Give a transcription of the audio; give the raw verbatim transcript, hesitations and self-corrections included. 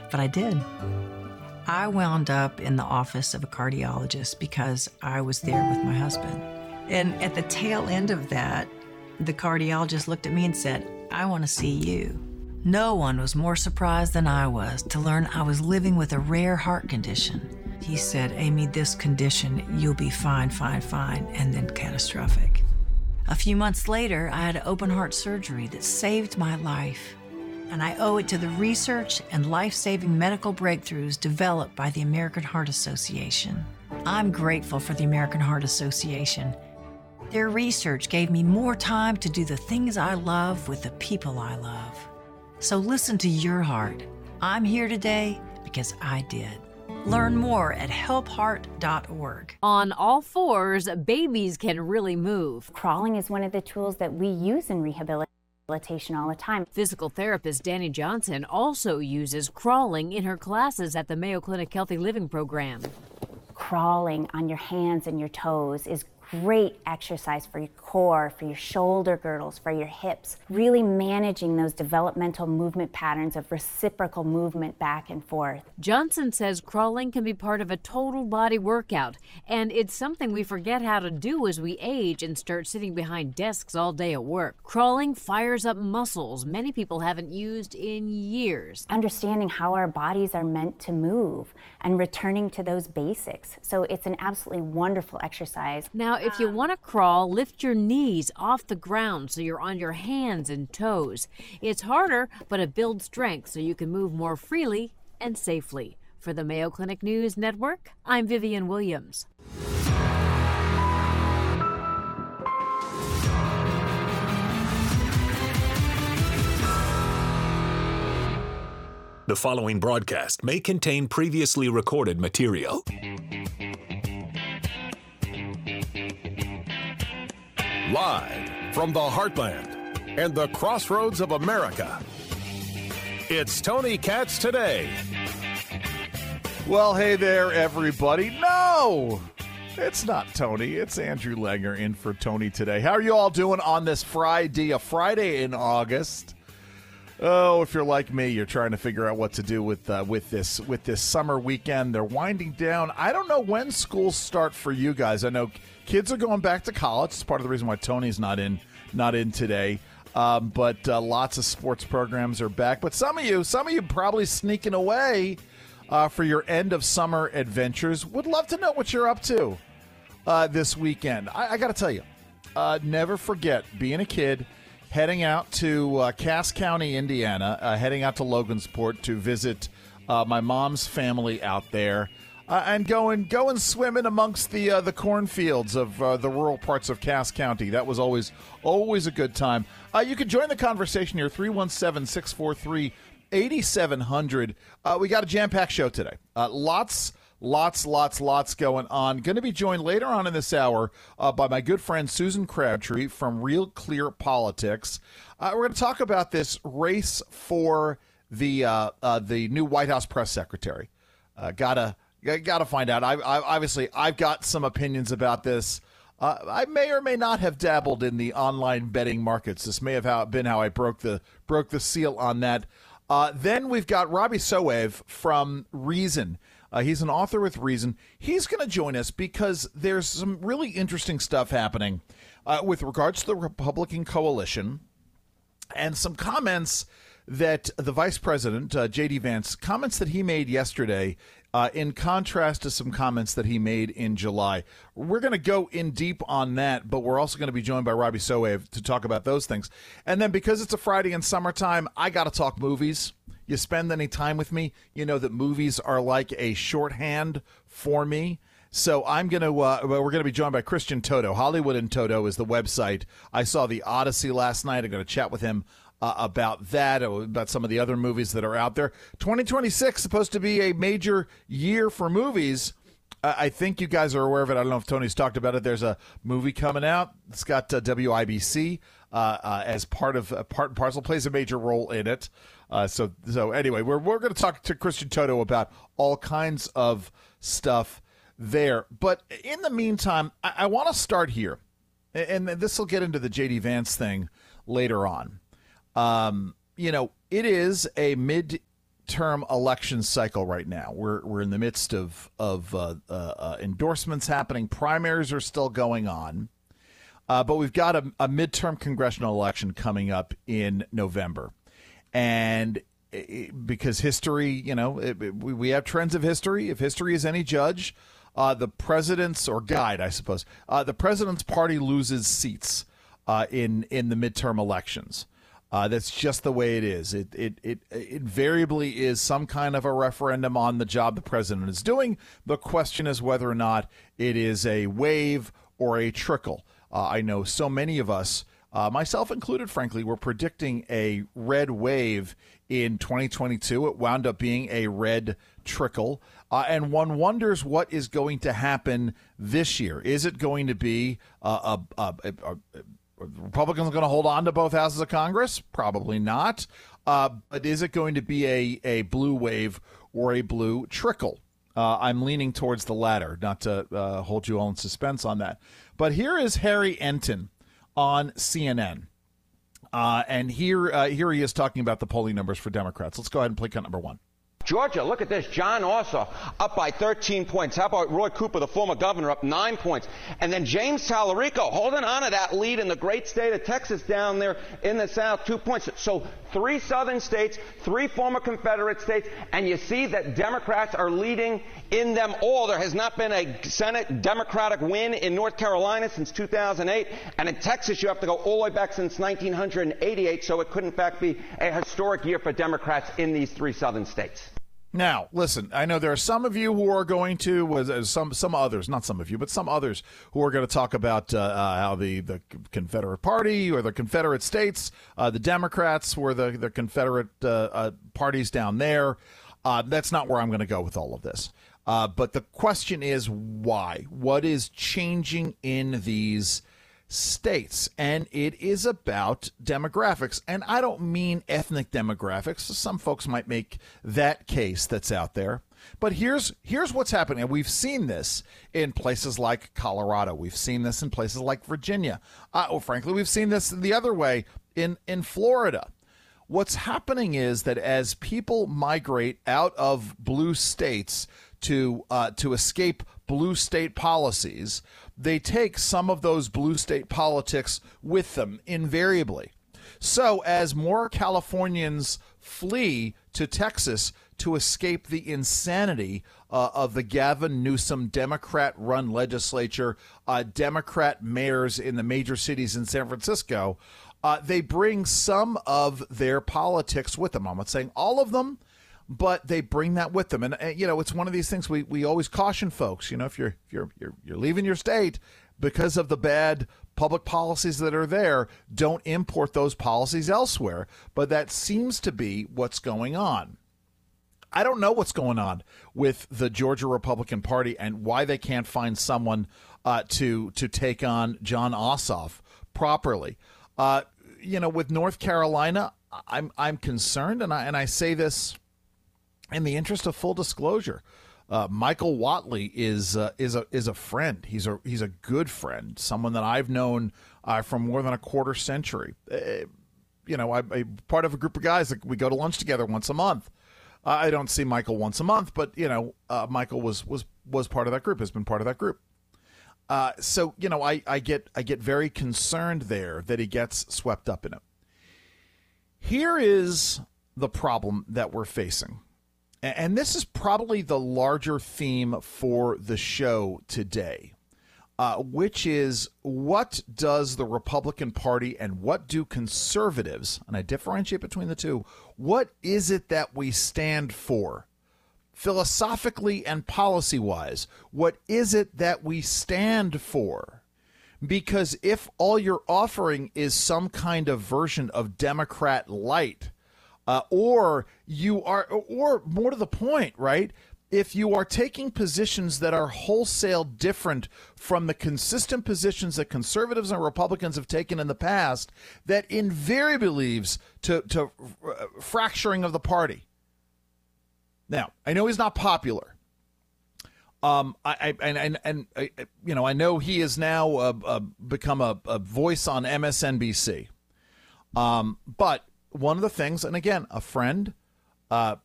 but I did. I wound up in the office of a cardiologist because I was there with my husband. And at the tail end of that, the cardiologist looked at me and said, "I want to see you." No one was more surprised than I was to learn I was living with a rare heart condition. He said, "Amy, this condition, you'll be fine, fine, fine," and then catastrophic. A few months later, I had open heart surgery that saved my life. And I owe it to the research and life-saving medical breakthroughs developed by the American Heart Association. I'm grateful for the American Heart Association. Their research gave me more time to do the things I love with the people I love. So listen to your heart. I'm here today because I did. Learn more at help heart dot org. On all fours, babies can really move. Crawling is one of the tools that we use in rehabilitation all the time. Physical therapist Danny Johnson also uses crawling in her classes at the Mayo Clinic Healthy Living Program. Crawling on your hands and your toes is great exercise for your core, for your shoulder girdles, for your hips, really managing those developmental movement patterns of reciprocal movement back and forth. Johnson says crawling can be part of a total body workout, and it's something we forget how to do as we age and start sitting behind desks all day at work. Crawling fires up muscles many people haven't used in years. Understanding how our bodies are meant to move and returning to those basics. So it's an absolutely wonderful exercise. Now, if you want to crawl, lift your knees off the ground so you're on your hands and toes. It's harder, but it builds strength so you can move more freely and safely. For the Mayo Clinic News Network, I'm Vivian Williams. The following broadcast may contain previously recorded material. Live from the heartland and the crossroads of America, it's Tony Katz Today. Well, hey there, everybody. No, it's not Tony. It's Andrew Langer in for Tony today. How are you all doing on this Friday, a Friday in August? Oh, if you're like me, you're trying to figure out what to do with uh, with this with this summer weekend. They're winding down. I don't know when schools start for you guys. I know kids are going back to college. It's part of the reason why Tony's not in not in today. Um, but uh, lots of sports programs are back. But some of you, some of you probably sneaking away uh, for your end of summer adventures. Would love to know what you're up to uh, this weekend. I, I got to tell you, uh, never forget being a kid. Heading out to uh, Cass County, Indiana, uh, heading out to Logansport to visit uh, my mom's family out there, uh, and going going swimming amongst the uh, the cornfields of uh, the rural parts of Cass County. That was always always a good time. Uh, you can join the conversation here, three one seven, six four three, eight seven zero zero. Uh, we got a jam-packed show today. Uh, lots Lots, lots, lots going on. Going to be joined later on in this hour uh, by my good friend Susan Crabtree from Real Clear Politics. Uh, we're going to talk about this race for the uh, uh, the new White House press secretary. Uh, gotta gotta find out. I, I obviously I've got some opinions about this. Uh, I may or may not have dabbled in the online betting markets. This may have how, been how I broke the broke the seal on that. Uh, then we've got Robby Soave from Reason. Uh, he's an author with Reason. He's going to join us because there's some really interesting stuff happening uh, with regards to the Republican coalition and some comments that the vice president, uh, J D. Vance, comments that he made yesterday uh, in contrast to some comments that he made in July. We're going to go in deep on that, but we're also going to be joined by Robby Soave to talk about those things. And then because it's a Friday in summertime, I got to talk movies. You spend any time with me, you know that movies are like a shorthand for me. So I'm going to, uh, we're going to be joined by Christian Toto. Hollywood and Toto is the website. I saw The Odyssey last night. I'm going to chat with him uh, about that, about some of the other movies that are out there. twenty twenty-six supposed to be a major year for movies. Uh, I think you guys are aware of it. I don't know if Tony's talked about it. There's a movie coming out. It's got uh, W I B C uh, uh, as part of, uh, part and parcel, plays a major role in it. Uh, so, so anyway, we're we're going to talk to Christian Toto about all kinds of stuff there. But in the meantime, I, I want to start here, and, and this will get into the J D. Vance thing later on. Um, you know, it is a mid midterm election cycle right now. We're we're in the midst of of uh, uh, uh, endorsements happening. Primaries are still going on, uh, but we've got a, a midterm congressional election coming up in November, and it, because history, you know, it, it, we, we have trends of history. If history is any judge, uh, the president's or guide, I suppose, uh, the president's party loses seats uh, in in the midterm elections. Uh, that's just the way it is. It, it it it invariably is some kind of a referendum on the job the president is doing. The question is whether or not it is a wave or a trickle. Uh, I know so many of us, uh, myself included, frankly, were predicting a red wave in twenty twenty-two. It wound up being a red trickle. Uh, and one wonders what is going to happen this year. Is it going to be a, a, a, a, a Republicans are going to hold on to both houses of Congress? Probably not. Uh, but is it going to be a, a blue wave or a blue trickle? Uh, I'm leaning towards the latter, not to uh, hold you all in suspense on that. But here is Harry Enton on C N N. Uh, and here, uh, here he is talking about the polling numbers for Democrats. Let's go ahead and play cut number one. Georgia, look at this. John Ossoff up by thirteen points. How about Roy Cooper, the former governor, up nine points? And then James Tallarico holding on to that lead in the great state of Texas down there in the south, two points. So three southern states, three former Confederate states, and you see that Democrats are leading in them all. There has not been a Senate Democratic win in North Carolina since two thousand eight. And in Texas, you have to go all the way back since nineteen eighty-eight. So it could, in fact, be a historic year for Democrats in these three southern states. Now, listen, I know there are some of you who are going to, uh, some some others, not some of you, but some others who are going to talk about uh, uh, how the, the Confederate Party or the Confederate States, uh, the Democrats were the, the Confederate uh, uh, parties down there. Uh, that's not where I'm going to go with all of this. Uh, but the question is why? What is changing in these states? And it is about demographics. And I don't mean ethnic demographics. Some folks might make that case that's out there. But here's here's what's happening. And we've seen this in places like Colorado. We've seen this in places like Virginia. Uh, or frankly, we've seen this the other way in, in Florida. What's happening is that as people migrate out of blue states to uh, to escape blue state policies, they take some of those blue state politics with them invariably. So as more Californians flee to Texas to escape the insanity uh, of the Gavin Newsom Democrat-run legislature, uh, Democrat mayors in the major cities in San Francisco, uh, they bring some of their politics with them. I'm not saying all of them, but they bring that with them. And, uh, you know, it's one of these things we, we always caution folks, you know, if you're, if you're, you're, you're leaving your state because of the bad public policies that are there, don't import those policies elsewhere. But that seems to be what's going on. I don't know what's going on with the Georgia Republican Party and why they can't find someone uh, to, to take on John Ossoff properly. Uh, you know, with North Carolina, I'm, I'm concerned, and I, and I say this in the interest of full disclosure. Uh, Michael Whatley is uh, is a is a friend. He's a he's a good friend, someone that I've known uh, for more than a quarter century. Uh, you know, I'm a part of a group of guys that we go to lunch together once a month. Uh, I don't see Michael once a month, but you know, uh, Michael was was was part of that group. Has been part of that group. Uh, so you know, I, I get I get very concerned there that he gets swept up in it. Here is the problem that we're facing. And this is probably the larger theme for the show today, uh, which is what does the Republican Party and what do conservatives, and I differentiate between the two, what is it that we stand for? Philosophically and policy-wise, what is it that we stand for? Because if all you're offering is some kind of version of Democrat light, Uh, or you are, or more to the point, right? If you are taking positions that are wholesale different from the consistent positions that conservatives and Republicans have taken in the past, that invariably leads to, to fracturing of the party. Now, I know he's not popular. Um, I, I and and, and I, you know, I know he has now uh, uh, become a, a voice on M S N B C. Um, but one of the things, and again, a friend, uh,